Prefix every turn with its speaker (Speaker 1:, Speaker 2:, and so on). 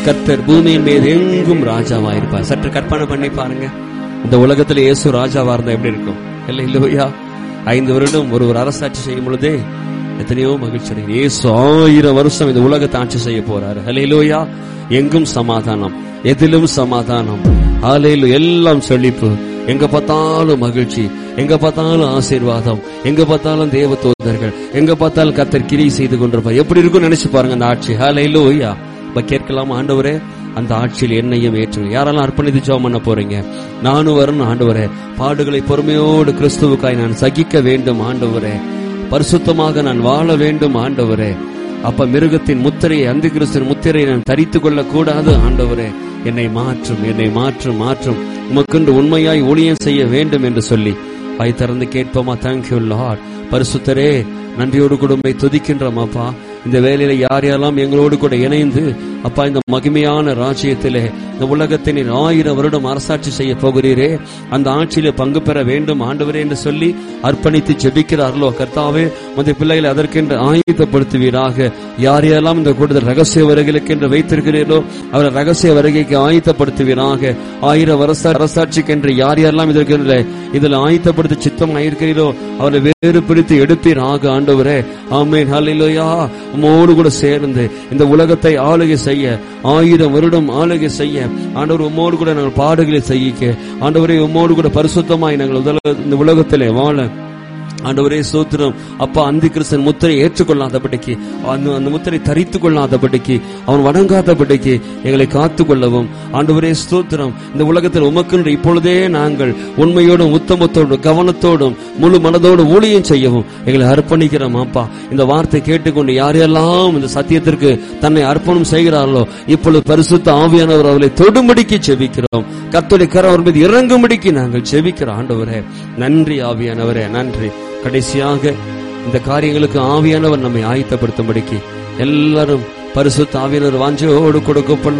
Speaker 1: கர்த்தர் பூமியின் மீது எங்கும் ராஜாவா இருப்பார். சற்று கற்பனை பண்ணி பாருங்க, இந்த உலகத்துல இயேசு ராஜாவா இருந்தா எப்படி இருக்கும்? இல்லையா? 5 வருடம் ஒரு அரசாட்சி செய்யும் பொழுதே எத்தனையோ மகிழ்ச்சி. இயேசு 1000 வருஷம் இந்த உலகத்தை ஆட்சி செய்ய போறாரு. ஹல்லேலூயா! எங்கும் சமாதானம், எதிலும் சமாதானம். ஹல்லேலூயா! எல்லாம் செழிப்பு, எங்க பார்த்தாலும் மகிழ்ச்சி, எங்க பார்த்தாலும் ஆசீர்வாதம், எங்க பார்த்தாலும் தேவ தூதர்கள், எங்க பார்த்தாலும் கர்த்தர் கிரியை செய்து கொண்டிருப்பார். எப்படி இருக்கும் நினைச்சு பாருங்க அந்த ஆட்சி. ஹல்லேலூயா! கேட்கலாம், ஆண்டவரே அந்த ஆட்சியில் என்னையும் ஏற்றுங்க. யாரெல்லாம் அர்ப்பணித்து ஜெபம் பண்ண போறீங்க? நானும் வரணும் ஆண்டவரே, பாடுகளை பொறுமையோடு கிறிஸ்துவுக்காய் நான் சகிக்க வேண்டும் ஆண்டவரே, பரிசுத்தமாக நான் வாழ வேண்டும் ஆண்டவரே. அப்ப மிருகத்தின் முத்திரையை, அந்தி கிறிஸ்துவின் முத்திரையை நான் தரித்துக் கொள்ள கூடாது ஆண்டவரே. என்னை மாற்றும், என்னை மாற்றும், மாற்றும். உமக்கென்று உண்மையாய் ஊழியம் செய்ய வேண்டும் என்று சொல்லி வாய் திறந்து கேட்போமா? Thank you Lord. பரிசுத்தரே, நன்றியோடு கூட உம்மை துதிக்கின்றோம் அப்பா. இந்த வேலையில யார் யாரெல்லாம் எங்களோடு கூட இணைந்து அப்பா இந்த மகிமையான ராஜ்யத்திலே இந்த உலகத்தை 1000 வருடம் அரசாட்சி செய்ய போகிறீரே, அந்த ஆட்சியில பங்கு பெற வேண்டும் ஆண்டவரே என்று சொல்லி அர்ப்பணித்து ஜெபிக்கிறார்களோ கர்த்தாவே, அந்த பிள்ளைகளை அதற்கென்று ஆயத்தப்படுத்துவீராக. யார் யாரெல்லாம் இந்த கூடுதல் ரகசிய வருகைக்கு என்று வைத்திருக்கிறீர்களோ அவரை ரகசிய வருகைக்கு ஆயத்தப்படுத்துவீராக. 1000 வருஷ அரசாட்சிக்கென்று யார் யாரெல்லாம் இதற்கு இதில் ஆயத்தப்படுத்த சித்தம் ஆயிருக்கிறீரோ அவரை வேறு பிரித்து எடுப்பீராக ஆண்டவரே. ஆமென். ஹல்லேலூயா! உம்மோடு கூட சேர்ந்து இந்த உலகத்தை ஆளுகை செய்ய, 1000 வருடம் ஆளுகை செய்ய ஆண்டவர் உம்மோடு கூட நாங்கள் பாடுகளை செய்ய ஆண்டவரே, உம்மோடு கூட பரிசுத்தமாய் நாங்கள் இந்த உலகத்திலே வாழ ஆண்டவரே ஸ்தோத்திரம். அப்பா, அந்தி கிறிஸ்தன் முத்திரை ஏற்றுக்கொள்ளாதபடிக்கு, அந்த முத்திரை தரித்துக் கொள்ளாதபடிக்கு, அவன் வணங்காதபடிக்கு எங்களை காத்துக் கொள்ளவும் ஆண்டவரே ஸ்தோத்திரம். இந்த உலகத்தில் உமக்கென்று இப்பொழுதே நாங்கள் உண்மையோடும் உத்தமத்தோடும் கவனத்தோடும் முழு மனதோடு ஊழியம் செய்யவும் எங்களை அர்ப்பணிக்கிறோம் அப்பா. இந்த வார்த்தை கேட்டுக்கொண்டு யாரெல்லாம் இந்த சத்தியத்திற்கு தன்னை அர்ப்பணம் செய்கிறார்களோ இப்பொழுது பரிசுத்த ஆவியானவர் அவர்களை தொடும்படிக்கு செபிக்கிறோம். கர்த்தருடைய கரம் அவர் மீது இறங்கும்படிக்கு நாங்கள் செபிக்கிறோம் ஆண்டவரே. நன்றி ஆவியானவரே, நன்றி. கடைசியாக இந்த காரியங்களுக்கு ஆவியானவர் நம்மை ஆயத்தப்படுத்தும்படிக்கு எல்லாரும் பரிசுத்த ஆவியானவர் வாஞ்சையோடு கொடுக்கப்படும்